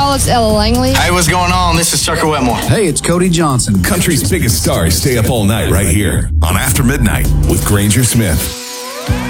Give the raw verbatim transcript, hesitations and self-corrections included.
y'all, it's Ella Langley. Hey, what's going on? This is Tucker Wetmore. Hey, it's Cody Johnson. Country's biggest stars stay up all night right here on After Midnight with Granger Smith.